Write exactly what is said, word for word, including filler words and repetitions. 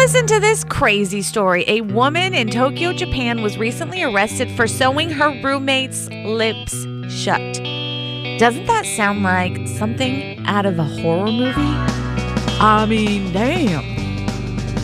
Listen to this crazy story. A woman in Tokyo, Japan was recently arrested for sewing her roommate's lips shut. Doesn't that sound like something out of a horror movie? I mean, damn.